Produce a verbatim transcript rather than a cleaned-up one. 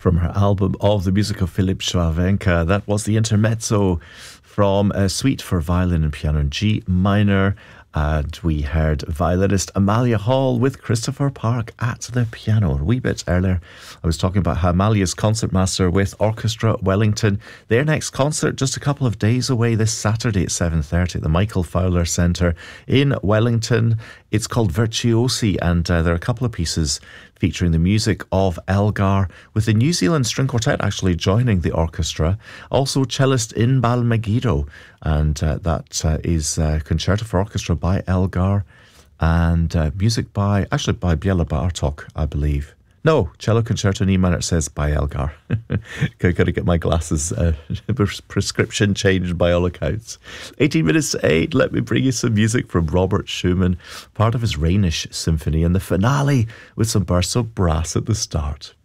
from her album of the music of Philip Schlawenka. That was the intermezzo from a suite for violin and piano in G minor. And we heard violinist Amalia Hall with Christopher Park at the piano. A wee bit earlier, I was talking about how Amalia's concertmaster with Orchestra Wellington. Their next concert just a couple of days away this Saturday at seven thirty at the Michael Fowler Centre in Wellington. It's called Virtuosi, and uh, there are a couple of pieces featuring the music of Elgar, with the New Zealand String Quartet actually joining the orchestra. Also cellist Inbal Megiddo, and uh, that uh, is uh, Concerto for Orchestra by Elgar, and uh, music by, actually by Bela Bartok, I believe. No, Cello Concerto in E minor, it says by Elgar. I've got to get my glasses uh, prescription changed by all accounts. eighteen minutes to eight, let me bring you some music from Robert Schumann, part of his Rhenish Symphony, and the finale with some bursts of brass at the start.